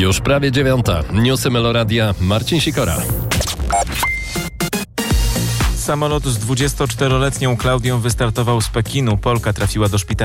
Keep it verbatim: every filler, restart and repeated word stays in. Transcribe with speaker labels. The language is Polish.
Speaker 1: Już prawie dziewiąta. Newsy Meloradia. Marcin Sikora.
Speaker 2: Samolot z dwudziestoczteroletnią Klaudią wystartował z Pekinu. Polka trafiła do szpitala